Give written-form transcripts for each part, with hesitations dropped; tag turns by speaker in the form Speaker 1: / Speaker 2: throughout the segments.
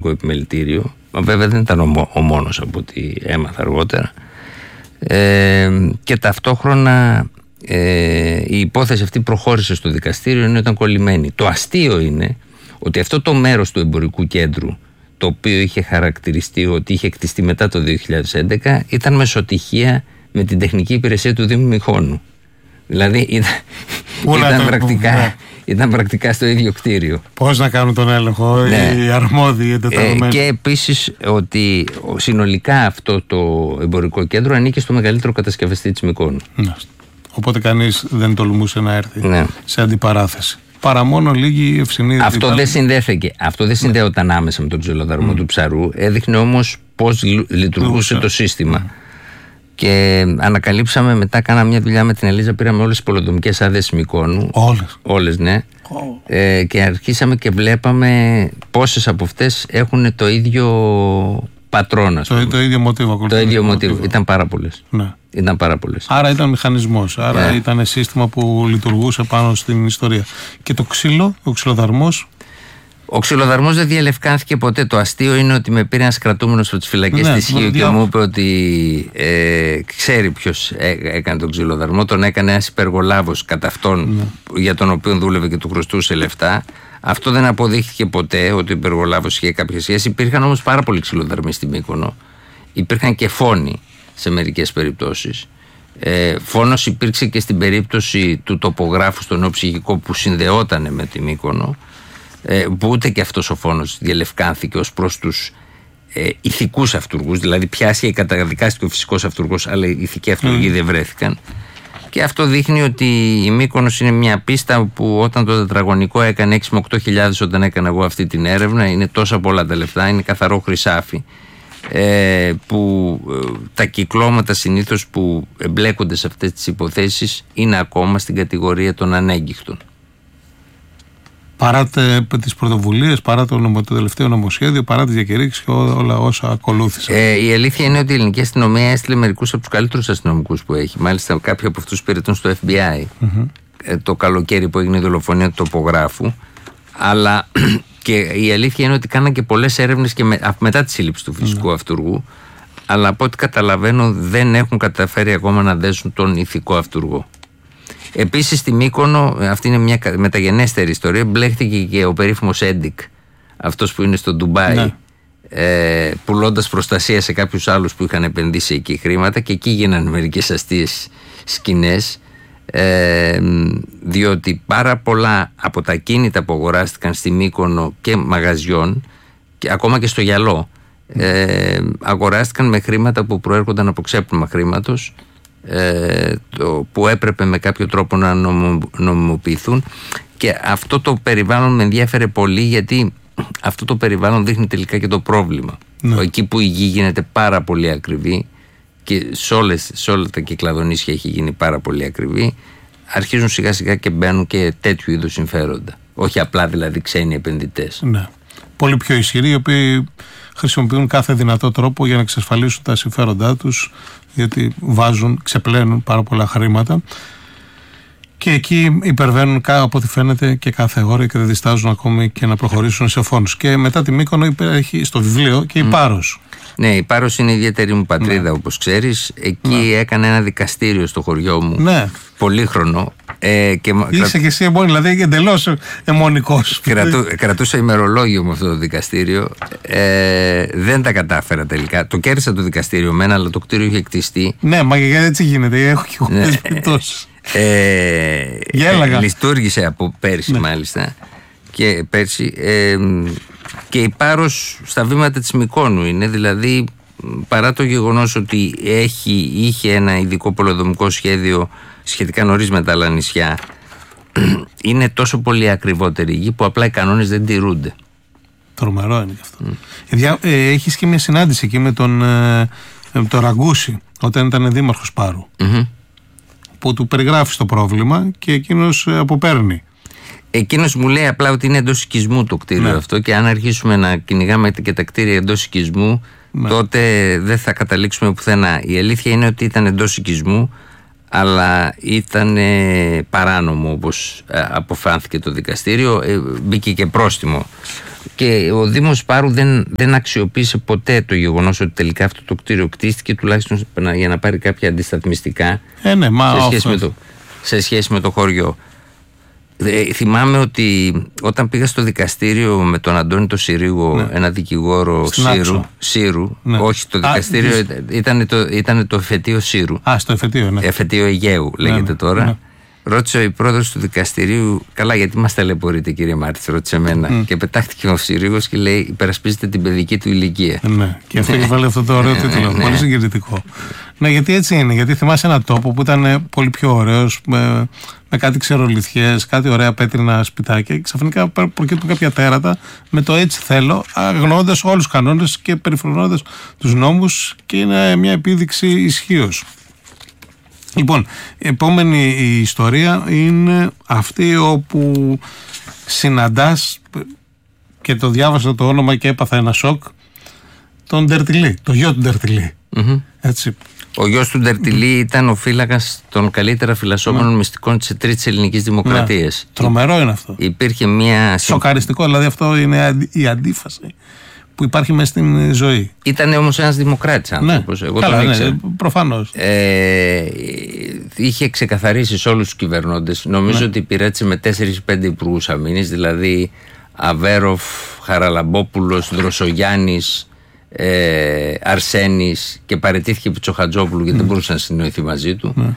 Speaker 1: Εθνικό Επιμελητήριο. Βέβαια δεν ήταν ο μόνος από ό,τι έμαθα αργότερα. Και ταυτόχρονα η υπόθεση αυτή προχώρησε στο δικαστήριο ενώ ήταν κολλημένη. Το αστείο είναι ότι αυτό το μέρος του εμπορικού κέντρου, το οποίο είχε χαρακτηριστεί ότι είχε κτιστεί μετά το 2011, ήταν μεσοτυχία με την τεχνική υπηρεσία του Δήμου Μηχώνου. Δηλαδή ήταν πρακτικά στο ίδιο κτίριο.
Speaker 2: Πώς να κάνουν τον έλεγχο οι αρμόδιοι εντεταλμένοι.
Speaker 1: Και επίσης ότι συνολικά αυτό το εμπορικό κέντρο ανήκει στο μεγαλύτερο κατασκευαστή της Μυκόνου.
Speaker 2: Ναι. Οπότε κανείς δεν τολμούσε να έρθει σε αντιπαράθεση. Παρά μόνο λίγοι ευσυνείδητοι.
Speaker 1: Αυτό δεν συνδέθηκε. Αυτό δεν συνδέονταν άμεσα με τον ξυλοδαρμό του ψαρού. Έδειχνε όμως πώς λειτουργούσε το σύστημα. Και ανακαλύψαμε μετά, κάναμε μια δουλειά με την Ελίζα, πήραμε όλες τις πολεοδομικές άδειες Μυκόνου. Όλες, ναι. Και αρχίσαμε και βλέπαμε πόσες από αυτές έχουν το ίδιο πατρόνα.
Speaker 2: Το ίδιο μοτίβο.
Speaker 1: Το ίδιο μοτίβο. Ήταν πάρα πολλές.
Speaker 2: Ναι.
Speaker 1: Ήταν πάρα πολλές.
Speaker 2: Άρα ήταν μηχανισμός. Άρα ήταν σύστημα που λειτουργούσε πάνω στην ιστορία. Και το ξύλο, ο ξυλοδαρμός.
Speaker 1: Ο ξυλοδαρμός δεν διαλευκάνθηκε ποτέ. Το αστείο είναι ότι με πήρε ένας κρατούμενος από τις φυλακές της Χίου και μου είπε ότι ξέρει ποιος έκανε τον ξυλοδαρμό. Τον έκανε ένας υπεργολάβος κατά αυτόν για τον οποίο δούλευε και του χρωστούσε λεφτά. Αυτό δεν αποδείχθηκε ποτέ ότι ο υπεργολάβος είχε κάποια σχέση. Υπήρχαν όμως πάρα πολλοί ξυλοδαρμοί στη Μύκονο. Υπήρχαν και φόνοι σε μερικές περιπτώσεις. Φόνος υπήρξε και στην περίπτωση του τοπογράφου στο νεοψυχικό που συνδεόταν με τη Μύκονο. Που ούτε και αυτός ο φόνος διαλευκάνθηκε ως προς τους ηθικούς αυτουργούς, δηλαδή πιάσει και καταδικάστηκε ο φυσικός αυτουργός, αλλά οι ηθικοί αυτουργοί δεν βρέθηκαν. Και αυτό δείχνει ότι η Μύκονος είναι μια πίστα που όταν το τετραγωνικό έκανε 6 με 8.000 όταν έκανα εγώ αυτή την έρευνα, είναι τόσα πολλά τα λεφτά, είναι καθαρό χρυσάφι, που τα κυκλώματα συνήθως που εμπλέκονται σε αυτές τις υποθέσεις είναι ακόμα στην κατηγορία των ανέγκυχτων.
Speaker 2: Παρά τις πρωτοβουλίες, παρά το τελευταίο νομοσχέδιο, παρά τις διακηρύξεις και όλα όσα ακολούθησαν.
Speaker 1: Η αλήθεια είναι ότι η ελληνική αστυνομία έστειλε μερικούς από τους καλύτερους αστυνομικούς που έχει. Μάλιστα, κάποιοι από αυτούς υπηρετούν στο FBI το καλοκαίρι που έγινε η δολοφονία του τοπογράφου. Αλλά και η αλήθεια είναι ότι κάναν και πολλές έρευνες και μετά τη σύλληψη του φυσικού αυτουργού. Αλλά από ό,τι καταλαβαίνω, δεν έχουν καταφέρει ακόμα να δέσουν τον ηθικό αυτουργό. Επίσης στη Μύκονο, αυτή είναι μια μεταγενέστερη ιστορία, μπλέχτηκε και ο περίφημος Έντικ, αυτός που είναι στο Ντουμπάι, πουλώντας προστασία σε κάποιους άλλους που είχαν επενδύσει εκεί χρήματα, και εκεί γίνανε μερικές αστείες σκηνές, διότι πάρα πολλά από τα κίνητα που αγοράστηκαν στη Μύκονο και μαγαζιών, και ακόμα και στο γυαλό, αγοράστηκαν με χρήματα που προέρχονταν από ξέπλυμα χρήματος, που έπρεπε με κάποιο τρόπο να νομιμοποιηθούν. Και αυτό το περιβάλλον με ενδιέφερε πολύ, γιατί αυτό το περιβάλλον δείχνει τελικά και το πρόβλημα. Εκεί που η γη γίνεται πάρα πολύ ακριβή, και σε όλα τα κυκλαδονήσια έχει γίνει πάρα πολύ ακριβή, αρχίζουν σιγά σιγά και μπαίνουν και τέτοιου είδους συμφέροντα, όχι απλά δηλαδή ξένοι επενδυτές.
Speaker 2: Ναι. Πολύ πιο ισχυροί, οι οποίοι χρησιμοποιούν κάθε δυνατό τρόπο για να εξασφαλίσουν τα συμφέροντά τους, γιατί ξεπλένουν πάρα πολλά χρήματα και εκεί υπερβαίνουν από ό,τι φαίνεται και κάθε ώρα και δεν διστάζουν ακόμη και να προχωρήσουν σε φόνους. Και μετά τη Μύκονο υπάρχει στο βιβλίο και η Πάρος.
Speaker 1: Ναι, η Πάρος είναι η ιδιαίτερη μου πατρίδα, όπως ξέρεις. Εκεί έκανε ένα δικαστήριο στο χωριό μου, πολύχρονο.
Speaker 2: Είσαι και εσύ αιμόνι, δηλαδή εντελώς αιμονικός.
Speaker 1: Κρατούσα ημερολόγιο με αυτό το δικαστήριο. Δεν τα κατάφερα τελικά. Το κέρδισα το δικαστήριο μένα, αλλά το κτίριο είχε κτιστεί.
Speaker 2: Ναι, μα έτσι γίνεται. Έχω και εγώ τις περιπτώσεις.
Speaker 1: Λειτουργήσε από πέρσι μάλιστα. Και πέρσι. Και η Πάρος στα βήματα της Μυκόνου είναι, δηλαδή παρά το γεγονός ότι είχε ένα ειδικό πολεοδομικό σχέδιο σχετικά νωρίς με τα άλλα νησιά, είναι τόσο πολύ ακριβότερη γη που απλά οι κανόνες δεν τηρούνται.
Speaker 2: Τρομερό είναι και αυτό. Έχεις και μια συνάντηση εκεί με τον Ραγκούση όταν ήταν δήμαρχος Πάρου, που του περιγράφει το πρόβλημα και εκείνος αποπέρνει.
Speaker 1: Εκείνος μου λέει απλά ότι είναι εντός οικισμού το κτίριο αυτό, και αν αρχίσουμε να κυνηγάμε και τα κτίρια εντός οικισμού, τότε δεν θα καταλήξουμε πουθενά. Η αλήθεια είναι ότι ήταν εντός οικισμού, αλλά ήταν παράνομο, όπως αποφάνθηκε το δικαστήριο. Μπήκε και πρόστιμο Και ο Δήμος Πάρου δεν αξιοποίησε ποτέ το γεγονός ότι τελικά αυτό το κτίριο κτίστηκε, τουλάχιστον για να πάρει κάποια αντισταθμιστικά σε σχέση με το χωριό. Θυμάμαι ότι όταν πήγα στο δικαστήριο με τον Αντώνη το Συρίγο, ένα δικηγόρο Σύρου, όχι το δικαστήριο, ήταν το εφετείο Σύρου.
Speaker 2: Στο εφετείο, ναι.
Speaker 1: Εφετείο Αιγαίου λέγεται τώρα. Ναι. Ρώτησε ο πρόεδρος του δικαστηρίου, καλά, γιατί μας ταλαιπωρείτε, κύριε Μάρτης, ρώτησε εμένα. Και πετάχτηκε ο Συρίγος και λέει: υπερασπίζεται την παιδική του ηλικία.
Speaker 2: Ναι, και αυτό έχει βάλει αυτό το ωραίο τίτλο. Πολύ συγκινητικό. Ναι, γιατί έτσι είναι. Γιατί θυμάσαι έναν τόπο που ήταν πολύ πιο ωραίος, με κάτι ξερολιθιές, κάτι ωραία πέτρινα σπιτάκια. Και ξαφνικά προκύπτουν κάποια τέρατα με το έτσι θέλω, αγνοώντας όλους τους κανόνες και περιφρονώντας τους νόμους, και είναι μια επίδειξη ισχύως. Λοιπόν, η επόμενη ιστορία είναι αυτή όπου συναντάς, και το διάβασα το όνομα και έπαθα ένα σοκ, τον Ντερτιλή, το γιο του Ντερτιλή. Έτσι.
Speaker 1: Ο γιος του Ντερτιλή ήταν ο φύλακας των καλύτερα φυλασσόμενων μυστικών της Τρίτης Ελληνικής Δημοκρατίας.
Speaker 2: Τρομερό είναι αυτό.
Speaker 1: Υπήρχε μια...
Speaker 2: Σοκαριστικό, δηλαδή αυτό είναι η αντίφαση που υπάρχει μέσα στην ζωή.
Speaker 1: Ήταν όμως ένας δημοκράτης άνθρωπος. Εγώ
Speaker 2: καλά, προφανώς.
Speaker 1: Είχε ξεκαθαρίσει σε όλους τους κυβερνώντες. Νομίζω ότι υπηρέτησε με 4-5 υπουργούς αμήνης, δηλαδή Αβέροφ, Χαραλαμπόπουλος, Δροσογιάννης, Αρσένης, και παραιτήθηκε Πιτσοχατζόπουλου γιατί δεν μπορούσε να συνοηθεί μαζί του.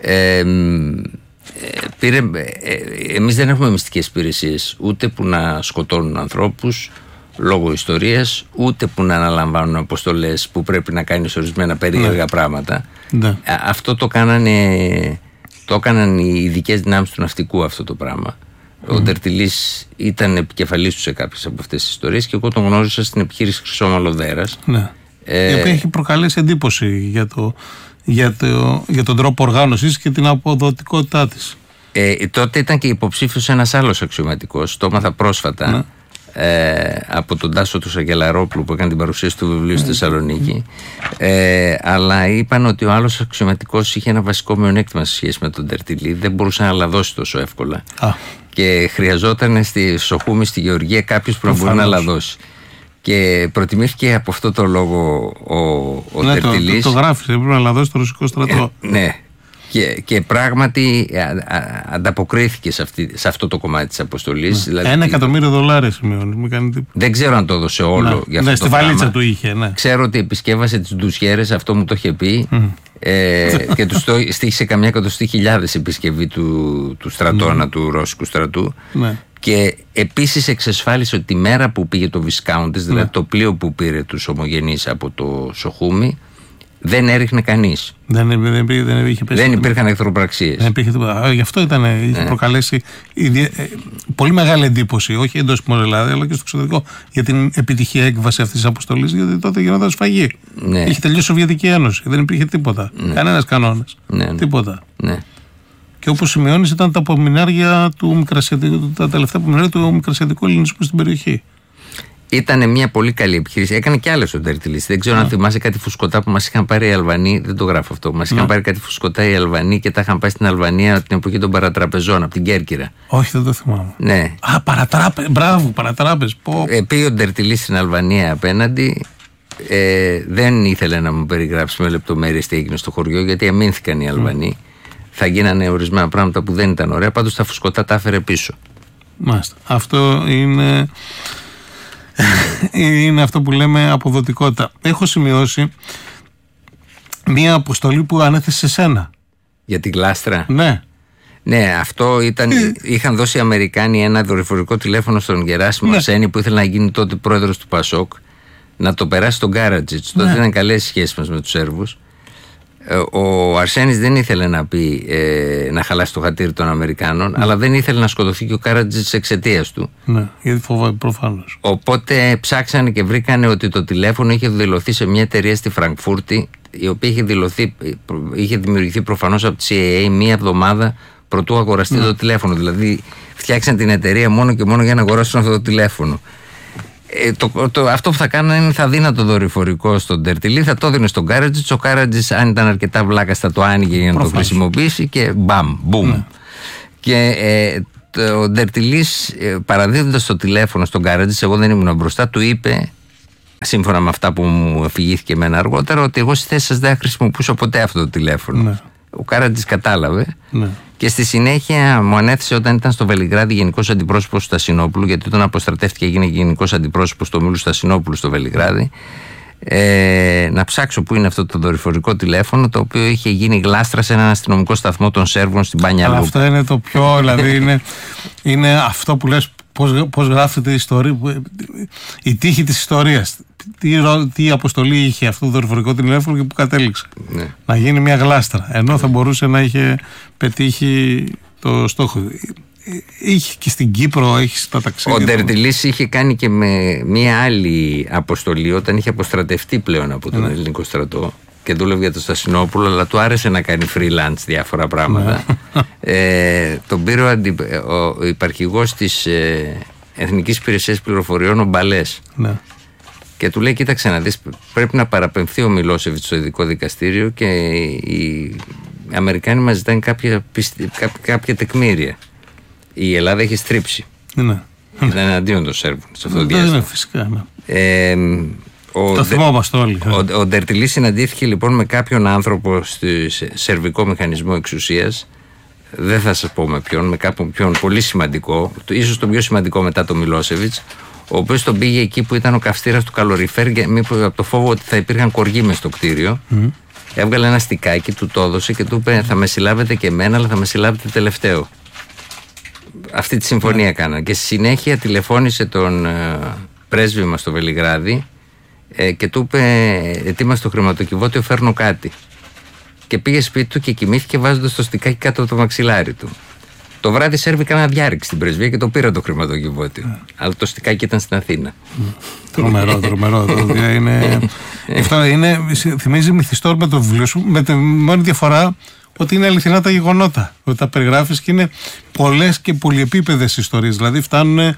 Speaker 1: Εμείς δεν έχουμε μυστικές υπηρεσίες, ούτε που να σκοτώνουν ανθρώπους λόγω ιστορίας, ούτε που να αναλαμβάνουν αποστολές που πρέπει να κάνει ορισμένα περίεργα πράγματα. Αυτό το έκαναν οι ειδικές δυνάμεις του ναυτικού αυτό το πράγμα. Ο Ντερτιλής ήταν επικεφαλής του σε κάποιες από αυτές τις ιστορίες, και εγώ τον γνώρισα στην επιχείρηση Χρυσόμαλο Δέρας.
Speaker 2: Η οποία έχει προκαλέσει εντύπωση για τον τρόπο οργάνωσης και την αποδοτικότητά της.
Speaker 1: Τότε ήταν και υποψήφιος ένας άλλος αξιωματικός, το έμαθα πρόσφατα. Από τον Τάσο του Σαγγελαρόπουλου που έκανε την παρουσίαση του βιβλίου στη Θεσσαλονίκη, αλλά είπαν ότι ο άλλος αξιωματικός είχε ένα βασικό μειονέκτημα σε σχέση με τον Ντερτιλή, δεν μπορούσε να λαδώσει τόσο εύκολα και χρειαζόταν στη Σοχούμη, στη Γεωργία, κάποιος που να μπορεί να λαδώσει, και προτιμήθηκε από αυτό το λόγο ο Ντερτιλής.
Speaker 2: Το γράφει, δεν πρέπει να λαδώσει το ρωσικό στρατό.
Speaker 1: Ναι. Και πράγματι ανταποκρίθηκε σε αυτό το κομμάτι της αποστολής. Δηλαδή,
Speaker 2: $1.000.000 σημειώνει.
Speaker 1: Δεν ξέρω αν το έδωσε όλο.
Speaker 2: Στη βαλίτσα του είχε.
Speaker 1: Ξέρω ότι επισκέβασε τις ντουσιέρες, αυτό μου το είχε πει. Και του στήχησε καμιά εκατοστή χιλιάδες επισκευή του στρατώνα, του ρώσικου στρατού. Και επίσης εξασφάλισε ότι τη μέρα που πήγε το Βισκάουντες, δηλαδή το πλοίο που πήρε τους ομογενείς από το Σοχούμι, δεν έριχνε κανείς. Δεν υπήρχαν εχθροπραξίες.
Speaker 2: Γι' αυτό είχε προκαλέσει πολύ μεγάλη εντύπωση, όχι εντός της Ελλάδα, αλλά και στο εξωτερικό, για την επιτυχία έκβαση αυτής της αποστολής, γιατί τότε γινόταν σφαγή. Είχε τελειώσει η Σοβιετική Ένωση, δεν υπήρχε τίποτα. Κανένας κανόνας. Τίποτα. Και όπως σημειώνεις, ήταν τα απομεινάρια του μικρασιατικού, τα τελευταία απομεινάρια του μικρασιατικού ελληνισμού στην περιοχή.
Speaker 1: Ήταν μια πολύ καλή επιχείρηση. Έκανε και άλλες ο Ντερτιλής. Δεν ξέρω αν θυμάσαι κάτι φουσκωτά που μας είχαν πάρει οι Αλβανοί. Δεν το γράφω αυτό. Μας είχαν πάρει κάτι φουσκωτά οι Αλβανοί και τα είχαν πάει στην Αλβανία την εποχή των παρατραπεζών, από την Κέρκυρα.
Speaker 2: Όχι, δεν το θυμάμαι.
Speaker 1: Ναι.
Speaker 2: Μπράβο, παρατράπεζ.
Speaker 1: Πήγε ο Ντερτιλής στην Αλβανία απέναντι. Δεν ήθελε να μου περιγράψει με λεπτομέρειες τι έγινε στο χωριό, γιατί αμήνθηκαν οι Αλβανοί. Θα γίνανε ορισμένα πράγματα που δεν ήταν ωραία. Πάντως τα φουσκωτά τα έφερε πίσω.
Speaker 2: Μάλιστα. Αυτό είναι. Είναι αυτό που λέμε αποδοτικότητα. Έχω σημειώσει μία αποστολή που ανέθεσε σε σένα.
Speaker 1: Για την Γλάστρα.
Speaker 2: Ναι,
Speaker 1: αυτό ήταν. Είχαν δώσει οι Αμερικάνοι ένα δορυφορικό τηλέφωνο στον Γεράσιμο Αρσένη, που ήθελε να γίνει τότε πρόεδρος του Πασόκ, να το περάσει στον Κάρατζιτς. Τότε ήταν καλές σχέσεις μας με τους Σέρβους. Ο Αρσένης δεν ήθελε να πει να χαλάσει το χατήρι των Αμερικάνων, αλλά δεν ήθελε να σκοτωθεί και ο Κάρατζιτς εξαιτίας του.
Speaker 2: Ναι, γιατί φοβάται προφανώς.
Speaker 1: Οπότε ψάξανε και βρήκανε ότι το τηλέφωνο είχε δηλωθεί σε μια εταιρεία στη Φραγκφούρτη, η οποία είχε δημιουργηθεί προφανώς από τη CIA μία εβδομάδα προτού αγοραστεί το τηλέφωνο. Δηλαδή φτιάξαν την εταιρεία μόνο και μόνο για να αγοράσουν αυτό το τηλέφωνο. Αυτό που θα κάνανε είναι θα δίνα το δορυφορικό στον Ντερτιλή, θα το έδινε στον Κάρατζιτς. Ο Κάρατζιτς, αν ήταν αρκετά βλάκας, θα το άνοιγε για να το χρησιμοποιήσει και μπαμ, μπουμ. Και ο Ντερτιλής, παραδίδοντας το τηλέφωνο στον Καράτζης, εγώ δεν ήμουν μπροστά, του είπε, σύμφωνα με αυτά που μου αφηγήθηκε εμένα αργότερα, ότι εγώ στη θέση σας δεν χρησιμοποιούσα ποτέ αυτό το τηλέφωνο. Ναι. Ο Καράτζης κατάλαβε. Ναι. Και στη συνέχεια μου ανέθεσε, όταν ήταν στο Βελιγράδι γενικός αντιπρόσωπος του Στασινόπουλου, γιατί όταν αποστρατεύτηκε έγινε γενικός αντιπρόσωπος του ομίλου Στασινόπουλου στο Βελιγράδι, να ψάξω που είναι αυτό το δορυφορικό τηλέφωνο, το οποίο είχε γίνει γλάστρα σε έναν αστυνομικό σταθμό των Σέρβων στην Μπάνια Λούπ.
Speaker 2: Αυτό είναι το πιο, δηλαδή είναι αυτό που λες, πώς γράφεται η ιστορία, η τύχη της ιστορίας. Τι αποστολή είχε αυτό το δορυφορικό τηλέφωνο και που κατέληξε. Ναι. Να γίνει μια γλάστρα. Ενώ θα μπορούσε να είχε πετύχει το στόχο. Είχε και στην Κύπρο, έχει στα ταξίδια.
Speaker 1: Ο Ντερτιλής είχε κάνει και με μια άλλη αποστολή όταν είχε αποστρατευτεί πλέον από τον ελληνικό στρατό και δούλευε για το Στασινόπουλο, αλλά του άρεσε να κάνει freelance διάφορα πράγματα. Τον πήρε ο υπαρχηγός της Εθνικής Υπηρεσίας Πληροφοριών, ο Μπαλές. Ναι. Και του λέει: κοίταξε να δεις, πρέπει να παραπεμφθεί ο Μιλόσεβιτς στο ειδικό δικαστήριο και οι Αμερικάνοι μας ζητάνε κάποια τεκμήρια. Η Ελλάδα έχει στρίψει. Ναι. Ήταν εναντίον των Σέρβων σε αυτό το διάστημα.
Speaker 2: Ναι, φυσικά. Ναι. Το θυμόμαστε όλοι.
Speaker 1: Ο Ντερτιλής συναντήθηκε λοιπόν με κάποιον άνθρωπο στο Σερβικό Μηχανισμό Εξουσίας. Δεν θα σας πω με ποιον, με κάποιον πολύ σημαντικό, ίσως τον πιο σημαντικό μετά τον Μιλόσεβιτς, ο οποίος τον πήγε εκεί που ήταν ο καυστήρας του καλοριφέρ, από το φόβο ότι θα υπήρχαν κοργοί μες στο κτίριο. Έβγαλε ένα στικάκι, του το έδωσε και του είπε: θα με συλλάβετε και εμένα, αλλά θα με συλλάβετε τελευταίο. Αυτή τη συμφωνία έκαναν. Και στη συνέχεια τηλεφώνησε τον πρέσβη μας στο Βελιγράδι και του είπε: ετοίμασε το χρηματοκιβώτιο, φέρνω κάτι. Και πήγε σπίτι του και κοιμήθηκε βάζοντας το στικάκι κάτω από το μαξιλάρι του. Το βράδυ Σέρβοι έκαναν διάρρηξη στην πρεσβεία και το πήραν το χρηματοκιβώτιο. Αλλά το στικάκι ήταν στην Αθήνα.
Speaker 2: Τρομερό. Αυτό θυμίζει Μυθιστόρ με το βιβλίο σου, με τη μόνη διαφορά ότι είναι αληθινά τα γεγονότα. Ότι τα περιγράφεις και είναι πολλές και πολυεπίπεδες ιστορίες. Δηλαδή φτάνουν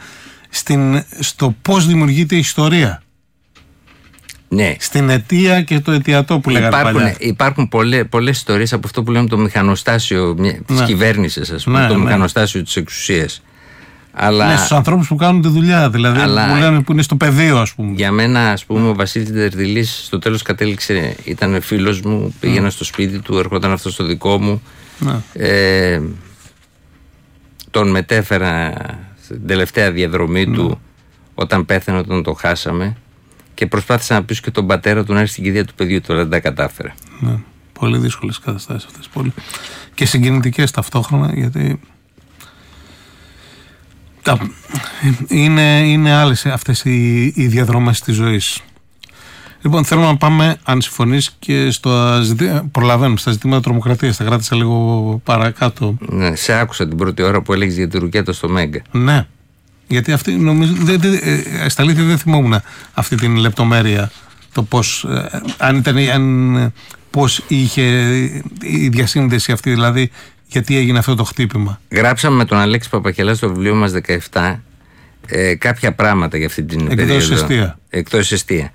Speaker 2: στο πώς δημιουργείται η ιστορία.
Speaker 1: Ναι.
Speaker 2: Στην αιτία και το αιτιατό που λέγανε παλιά.
Speaker 1: Υπάρχουν πολλές ιστορίες από αυτό που λέμε το μηχανοστάσιο της κυβέρνησης, ας πούμε, το μηχανοστάσιο της εξουσίας. Αλλά... Ναι,
Speaker 2: στους ανθρώπους που κάνουν τη δουλειά, δηλαδή που λένε που είναι στο πεδίο, ας πούμε.
Speaker 1: Για μένα, ας πούμε, ο Βασίλης Ντερτιλής στο τέλος κατέληξε, ήταν φίλος μου, πήγαινα στο σπίτι του, ερχόταν αυτό στο δικό μου. Τον μετέφερα στην τελευταία διαδρομή του όταν πέθανε, όταν το χάσαμε. Και προσπάθησα να πείσω και τον πατέρα του να έρθει στην κηδεία του παιδιού του, αλλά δεν τα κατάφερα.
Speaker 2: Ναι, πολύ δύσκολες καταστάσεις αυτές. Πολύ. Και συγκινητικές ταυτόχρονα, γιατί είναι άλλες αυτές οι διαδρομές της ζωής. Λοιπόν, θέλω να πάμε, αν συμφωνείς, και προλαβαίνουμε στα ζητήματα τρομοκρατίας. Τα κράτησα λίγο παρακάτω.
Speaker 1: Ναι, σε άκουσα την πρώτη ώρα που έλεγες για τη ρουκέτα στο Μέγκα.
Speaker 2: Ναι. Γιατί αυτή, νομίζω, στα αλήθεια δεν θυμόμουν αυτή την λεπτομέρεια, το πώς, πώς είχε η διασύνδεση αυτή, δηλαδή γιατί έγινε αυτό το χτύπημα.
Speaker 1: Γράψαμε με τον Αλέξη Παπακελά στο βιβλίο μας 17 κάποια πράγματα για αυτή την περίοδο. Εκτός εστία.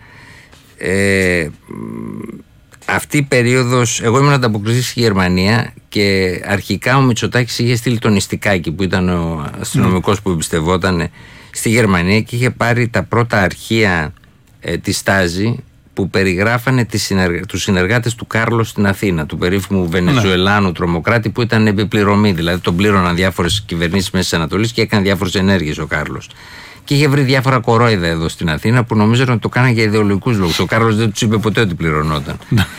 Speaker 1: Αυτή η περίοδος, εγώ ήμουν ανταποκριτής στη Γερμανία και αρχικά ο Μητσοτάκης είχε στείλει τον Ιστικάκη, που ήταν ο αστυνομικός που εμπιστευόταν στη Γερμανία, και είχε πάρει τα πρώτα αρχεία της Στάζη που περιγράφανε τους συνεργάτες του Κάρλος στην Αθήνα, του περίφημου Βενεζουελάνου τρομοκράτη που ήταν επιπληρωμή, δηλαδή τον πλήρωναν διάφορες κυβερνήσεις Μέσης Ανατολής και έκανε διάφορες ενέργειες ο Κάρλος. Και είχε βρει διάφορα κορόιδα εδώ στην Αθήνα που νομίζαν ότι το κάνανε για ιδεολογικούς λόγους. Ο Κάρλος δεν τους είπε ποτέ ότι πληρωνόταν.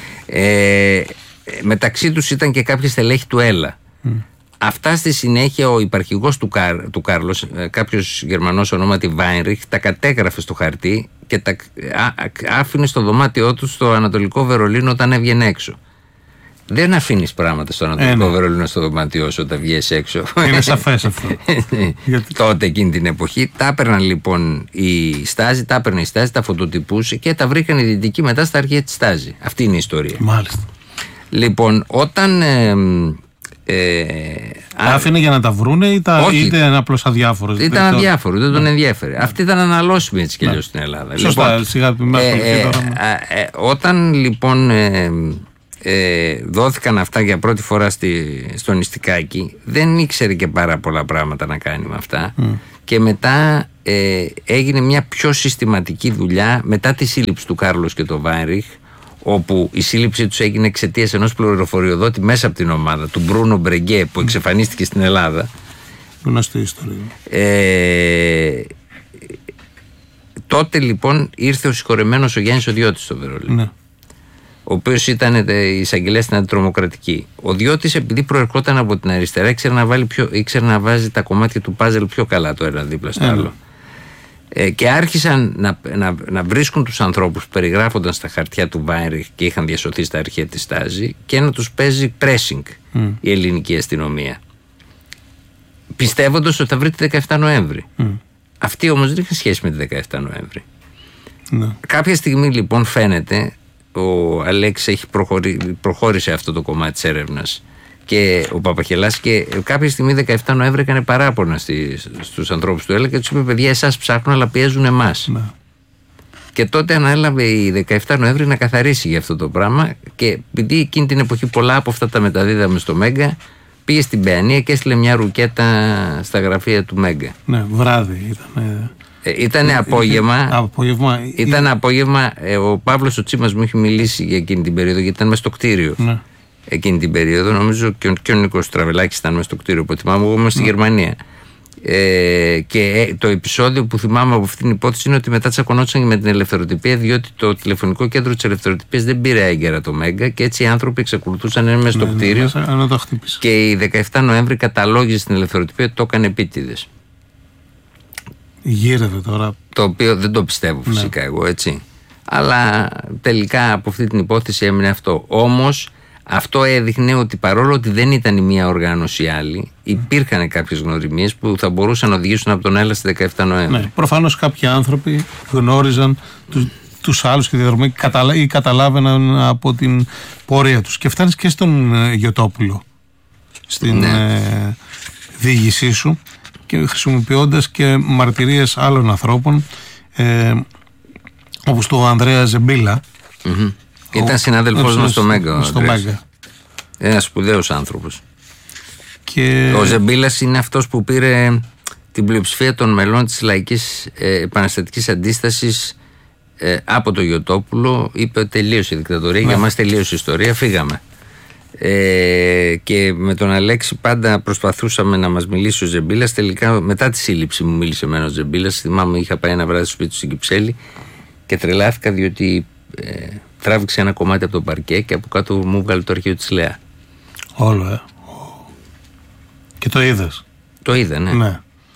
Speaker 1: Μεταξύ τους ήταν και κάποια στελέχη του ΕΛΑ. Αυτά στη συνέχεια ο υπαρχηγός του Κάρλος, κάποιος Γερμανός ονόματι Βάινριχ, τα κατέγραφε στο χαρτί και τα άφηνε στο δωμάτιό του στο Ανατολικό Βερολίνο όταν έβγαινε έξω. Δεν αφήνεις πράγματα στο Ανατολικό Βερολίνο στο δωμάτιό σου όταν βγες έξω.
Speaker 2: Είναι σαφές αυτό.
Speaker 1: Τότε εκείνη την εποχή τα έπαιρναν λοιπόν η Στάζη, τα φωτοτυπούσε και τα βρήκαν οι δυτικοί μετά στα αρχεία της Στάζη. Αυτή είναι η ιστορία.
Speaker 2: Μάλιστα.
Speaker 1: Λοιπόν, όταν.
Speaker 2: Άφηνε για να τα βρούνε ή ήταν απλώς αδιάφορος?
Speaker 1: Ήταν αδιάφορο, δεν τον ενδιέφερε. Αυτή ήταν αναλώσιμη έτσι κι αλλιώς στην Ελλάδα.
Speaker 2: Σωστά, σιγά
Speaker 1: όταν λοιπόν δόθηκαν αυτά για πρώτη φορά στο Νηστικάκι, δεν ήξερε και πάρα πολλά πράγματα να κάνει με αυτά. Και μετά έγινε μια πιο συστηματική δουλειά μετά τη σύλληψη του Κάρλος και του Βάινριχ, όπου η σύλληψή τους έγινε εξαιτίας ενός πληροφοριοδότη μέσα από την ομάδα του Μπρούνο Μπρεγκέ, που εξαφανίστηκε στην Ελλάδα.
Speaker 2: Γνωστή ιστορία.
Speaker 1: Τότε λοιπόν ήρθε ο συγχωρεμένος ο Γιάννης ο Διώτης στο Βερολίνο, ναι, ο οποίος ήταν εισαγγελέας στην αντιτρομοκρατική. Ο Διώτης, επειδή προερχόταν από την αριστερά, ήξερε να βάζει τα κομμάτια του πάζελ πιο καλά το ένα δίπλα στο άλλο. Και άρχισαν να βρίσκουν τους ανθρώπους που περιγράφονταν στα χαρτιά του Βάινριχ και είχαν διασωθεί στα αρχαία της Στάζη και να τους παίζει pressing η ελληνική αστυνομία, πιστεύοντας ότι θα βρει τη 17 Νοέμβρη. Αυτή όμως δεν είχε σχέση με τη 17 Νοέμβρη. Κάποια στιγμή λοιπόν φαίνεται ο Αλέξης προχώρησε αυτό το κομμάτι της έρευνας και ο Παπαχελάς, και κάποια στιγμή 17 Νοέμβρη έκανε παράπονα στους ανθρώπους του ΕΛΑ και τους είπε: παιδιά, εσάς ψάχνουν αλλά πιέζουν εμάς. Και τότε ανέλαβε η 17 Νοέμβρη να καθαρίσει για αυτό το πράγμα, και επειδή εκείνη την εποχή πολλά από αυτά τα μεταδίδαμε στο Μέγκα, πήγε στην Παιανία και έστειλε μια ρουκέτα στα γραφεία του Μέγκα. Ναι,
Speaker 2: βράδυ ήταν.
Speaker 1: Ήταν απόγευμα. Ο Παύλος ο Τσίμας μου είχε μιλήσει για εκείνη την περίοδο, γιατί ήταν μέσα στο κτίριο. Ναι. Εκείνη την περίοδο, νομίζω και ο Νίκος Τραβελάκης ήταν μέσα στο κτίριο που θυμάμαι. Εγώ ήμουν στη Γερμανία. Και το επεισόδιο που θυμάμαι από αυτήν την υπόθεση είναι ότι μετά τσακωνόντουσαν με την ελευθεροτυπία, διότι το τηλεφωνικό κέντρο της ελευθεροτυπίας δεν πήρε έγκαιρα το Μέγκα, και έτσι οι άνθρωποι εξακολουθούσαν να είναι μέσα στο κτίριο. Και η 17 Νοέμβρη καταλόγιζε στην ελευθεροτυπία ότι το έκανε επίτηδες.
Speaker 2: Γύρευε τώρα.
Speaker 1: Το οποίο δεν το πιστεύω φυσικά εγώ, έτσι. Αλλά τελικά από αυτή την υπόθεση έμεινε αυτό. Όμως αυτό έδειχνε ότι παρόλο ότι δεν ήταν η μία οργάνωση η άλλη, υπήρχαν κάποιες γνωριμίες που θα μπορούσαν να οδηγήσουν από τον ΕΛΑ στη 17 Νοέμβρη.
Speaker 2: Ναι, προφανώς κάποιοι άνθρωποι γνώριζαν τους άλλους και διαδρομή ή καταλάβαιναν από την πορεία τους. Και φτάνεις και στον Γιωτόπουλο στην διοίκησή σου, και χρησιμοποιώντας και μαρτυρίες άλλων ανθρώπων, όπως του Ανδρέα Ζεμπίλα.
Speaker 1: Ήταν συνάδελφός μας στο Μέγκα. Ένας σπουδαίος άνθρωπος. Και ο Ζεμπίλας είναι αυτός που πήρε την πλειοψηφία των μελών της Λαϊκής Επαναστατικής Αντίστασης από το Γιωτόπουλο. Είπε ότι τελείωσε η δικτατορία, για μας τελείωσε η ιστορία, φύγαμε. Και με τον Αλέξη πάντα προσπαθούσαμε να μας μιλήσει ο Ζεμπίλας. Τελικά μετά τη σύλληψη μου μίλησε εμένα ο Ζεμπίλας. Θυμάμαι, είχα πάει ένα βράδυ στο σπίτι του στην Κυψέλη και τρελάθηκα, διότι τράβηξε ένα κομμάτι από το παρκέ και από κάτω μου βγάλε το αρχείο της Λέα.
Speaker 2: Όλο, Και το είδες?
Speaker 1: Το είδα, ναι.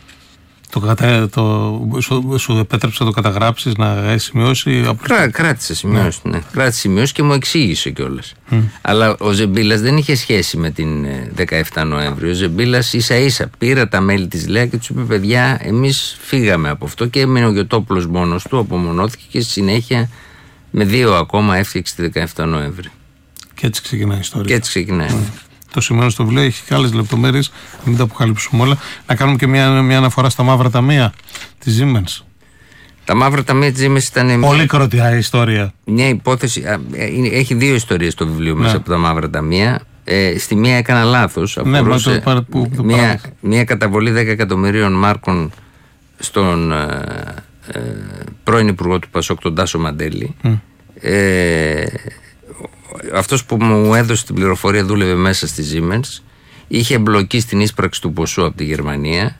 Speaker 2: Σου επέτρεψε να το καταγράψεις, να έχει σημειώσει?
Speaker 1: Κράτησε σημειώσει, ναι. Κράτησε σημειώσει και μου εξήγησε κιόλας. Αλλά ο Ζεμπίλας δεν είχε σχέση με την 17 Νοέμβρη. Ο Ζεμπίλας ίσα-ίσα πήρα τα μέλη της ΛΕΑ και τους είπε: παιδιά, εμείς φύγαμε από αυτό, και έμεινε ο Γιωτόπουλος μόνος του, απομονώθηκε και στη συνέχεια με 2 ακόμα έφτιαξε τη 17 Νοέμβρη.
Speaker 2: Και έτσι ξεκινάει η ιστορία. Το σημαίνω στο βιβλίο, έχει και άλλες λεπτομέρειες, να μην τα αποκαλύψουμε όλα. Να κάνουμε και μια αναφορά στα μαύρα ταμεία της Siemens.
Speaker 1: Τα μαύρα ταμεία της Siemens ήταν
Speaker 2: πολύ κροτιά ιστορία.
Speaker 1: Μια υπόθεση. Έχει 2 ιστορίες το βιβλίο μέσα από τα μαύρα ταμεία. Στη μία έκανα λάθος. Αφορούσε μια καταβολή 10 εκατομμυρίων μάρκων στον πρώην υπουργό του Πασόκ, τον Τάσο Μαντέλη. Αυτός που μου έδωσε την πληροφορία δούλευε μέσα στη Siemens, είχε εμπλοκή στην ίσπραξη του ποσού από τη Γερμανία.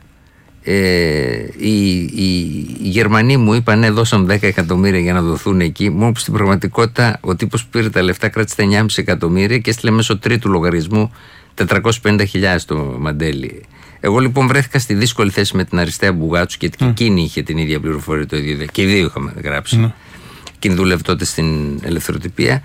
Speaker 1: Οι Γερμανοί μου είπαν: ναι, δώσαν 10 εκατομμύρια για να δοθούν εκεί. Μόνο που στην πραγματικότητα ο τύπος που πήρε τα λεφτά κράτησε 9,5 εκατομμύρια και έστειλε μέσω τρίτου λογαριασμού 450.000 στο Μαντέλη. Εγώ λοιπόν βρέθηκα στη δύσκολη θέση με την Αριστεία Μπουγάτσου, και εκείνη είχε την ίδια πληροφορία το ίδιο. Και οι δύο είχαμε γράψει. Εκείνη δούλευε τότε στην ελευθεροτυπία.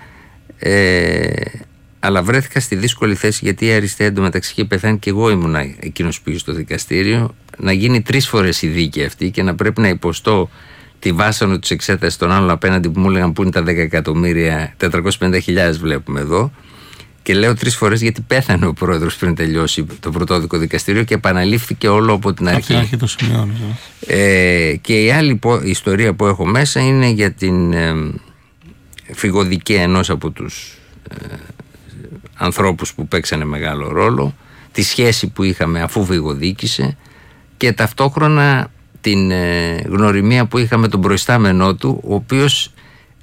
Speaker 1: Αλλά βρέθηκα στη δύσκολη θέση, γιατί η Αριστεία εντωμεταξύ είχε πεθάνει και εγώ ήμουν εκείνος που πήγε στο δικαστήριο, να γίνει 3 φορές η δίκη αυτή και να πρέπει να υποστώ τη βάσανο της εξέτασης των άλλων απέναντι, που μου έλεγαν πού είναι τα 10 εκατομμύρια, 450.000 βλέπουμε εδώ. Και λέω 3 φορές γιατί πέθανε ο πρόεδρος πριν τελειώσει το πρωτόδικο δικαστήριο και επαναλήφθηκε όλο από την αρχή.
Speaker 2: Από την αρχή το σημειώνω.
Speaker 1: Και η άλλη ιστορία που έχω μέσα είναι για την φυγοδικία ενός από τους ανθρώπους που παίξανε μεγάλο ρόλο, τη σχέση που είχαμε αφού βηγοδίκησε και ταυτόχρονα την γνωριμία που είχαμε τον προϊστάμενό του, ο οποίος